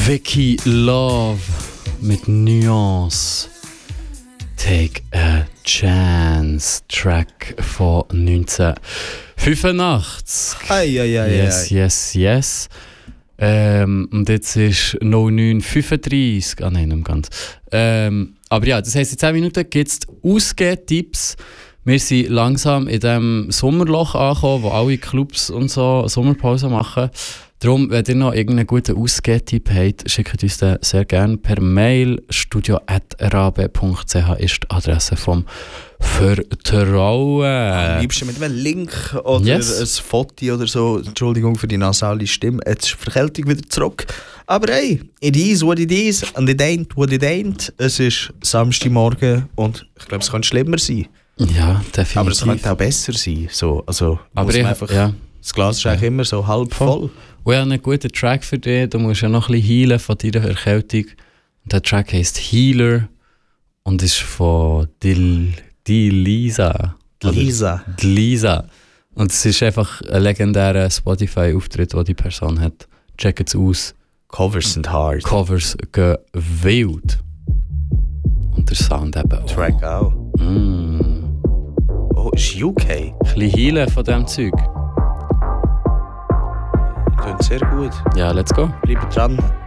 Vicky Love mit Nuance. Take a Chance. Track von 1985. Yes. Und jetzt ist 09:35. Ah nein, nicht ganz. Aber ja, das heisst, in 10 Minuten gibt es Ausgehtipps. Wir sind langsam in dem Sommerloch angekommen, wo alle Clubs und so Sommerpause machen. Darum, wenn ihr noch irgendeinen guten Ausgehtipp habt, schickt uns den sehr gerne per Mail. studio@rab.ch ist die Adresse vom Vertrauen. Am liebsten mit einem Link oder ein Foto oder so. Entschuldigung für die nasale Stimme. Jetzt ist die Verkältung wieder zurück. Aber hey, it is what it is and it ain't what it ain't. Es ist Samstagmorgen und ich glaube, es kann schlimmer sein. Ja, definitiv. Aber es könnte auch besser sein. So, also, aber muss man einfach, das Glas ist eigentlich immer so halb voll. Und ich habe einen guten Track für dich. Du musst ja noch ein bisschen heilen von deiner Erkältung. Und der Track heisst Healer und ist von Lisa. Und es ist einfach ein legendärer Spotify-Auftritt, den die Person hat. Checkt es aus. Covers sind hard. Covers gehen wild. Und der Sound eben auch. Track auch. Oh, ist UK? Ein bisschen heilen von diesem Zeug. Klingt sehr gut. Ja, let's go. Bleibt dran.